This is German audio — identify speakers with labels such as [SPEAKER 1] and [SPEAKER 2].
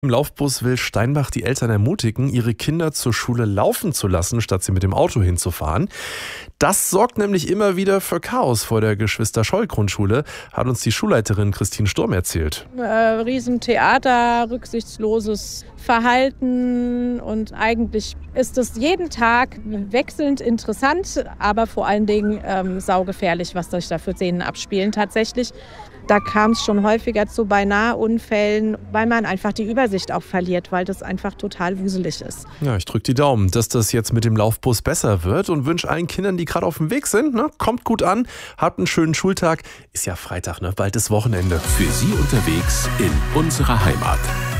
[SPEAKER 1] Im Laufbus will Steinbach die Eltern ermutigen, ihre Kinder zur Schule laufen zu lassen, statt sie mit dem Auto hinzufahren. Das sorgt nämlich immer wieder für Chaos vor der Geschwister-Scholl-Grundschule, hat uns die Schulleiterin Christine Sturm erzählt.
[SPEAKER 2] Riesentheater, rücksichtsloses Verhalten und eigentlich ist es jeden Tag wechselnd interessant, aber vor allen Dingen saugefährlich, was sich da für Szenen abspielen tatsächlich. Da kam es schon häufiger zu Beinahe-Unfällen, weil man einfach die Übersicht auch verliert, weil das einfach total wuselig ist.
[SPEAKER 1] Ja, ich drücke die Daumen, dass das jetzt mit dem Laufbus besser wird und wünsche allen Kindern, die gerade auf dem Weg sind, kommt gut an, habt einen schönen Schultag. Ist ja Freitag, bald ist Wochenende.
[SPEAKER 3] Für Sie unterwegs in unserer Heimat.